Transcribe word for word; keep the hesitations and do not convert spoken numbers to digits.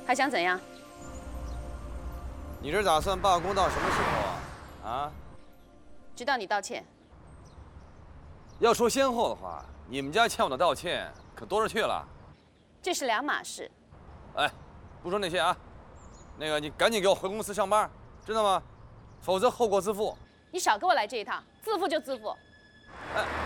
还想怎样？ 你这打算罢工到什么时候啊？啊？ 直到你道歉。 要说先后的话，你们家欠我的道歉可多着去了。 这是两码事。 哎，不说那些啊，那个你赶紧给我回公司上班，知道吗？否则后果自负。 你少给我来这一套，自负就自负。 哎。